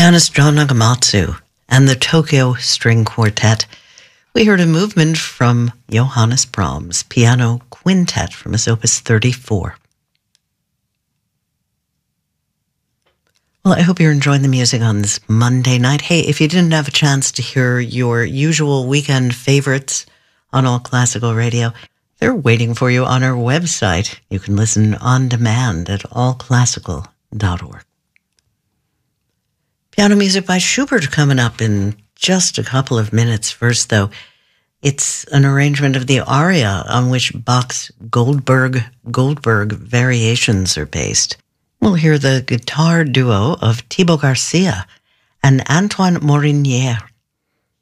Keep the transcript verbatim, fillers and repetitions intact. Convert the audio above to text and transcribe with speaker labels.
Speaker 1: pianist John Nagamatsu and the Tokyo String Quartet. We heard a movement from Johannes Brahms' Piano Quintet from his Opus thirty-four. Well, I hope you're enjoying the music on this Monday night. Hey, if you didn't have a chance to hear your usual weekend favorites on All Classical Radio, they're waiting for you on our website. You can listen on demand at all classical dot org. Piano music by Schubert coming up in just a couple of minutes. First, though, it's an arrangement of the aria on which Bach's Goldberg Goldberg variations are based. We'll hear the guitar duo of Thibaut Garcia and Antoine Morinier